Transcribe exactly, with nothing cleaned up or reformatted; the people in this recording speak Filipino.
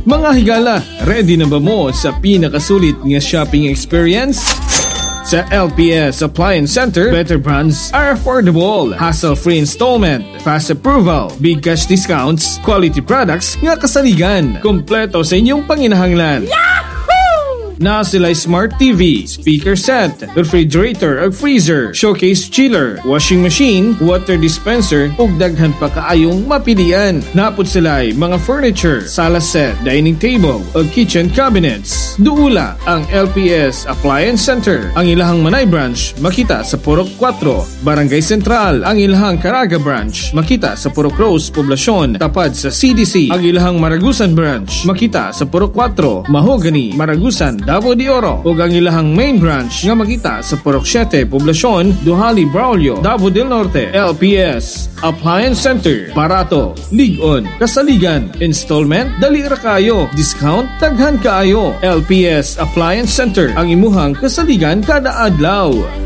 Mga higala, ready na ba mo sa pinakasulit nga shopping experience? Sa L P S Appliance Center, better brands are affordable, hassle-free installment, fast approval, big cash discounts, quality products nga kasaligan, kompleto sa inyong panginahanglan. Na sila Smart T V, speaker set, refrigerator ug freezer, showcase chiller, washing machine, water dispenser ug daghan pa kaayong mapilian. Napod sila mga furniture, sala set, dining table ug kitchen cabinets. Duula ang L P S Appliance Center. Ang ilahang Manay branch makita sa Purok four, Barangay Central. Ang ilahang Caraga branch makita sa Purok Rose, Poblacion, tapad sa C D C. Ang ilahang Maragusan branch makita sa Purok four, Mahogany, Maragusan, Davao de Oro. Ug ang ilahang main branch nga makita sa Purok seven, Poblacion, Duhali, Braulio, Davao del Norte. L P S Appliance Center. Barato, ligon, kasaligan, installment, dali ra kayo, discount, taghan kaayo. L P S Appliance Center, ang imuhang kasaligan kada adlaw.